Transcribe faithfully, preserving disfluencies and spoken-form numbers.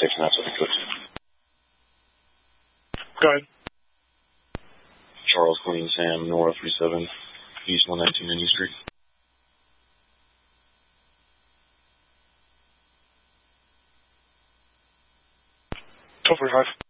six, and that's what it goes. Go ahead. Charles, Queen, Sam, Nora, three seven, East one nineteen Indian Street. twelve forty-five.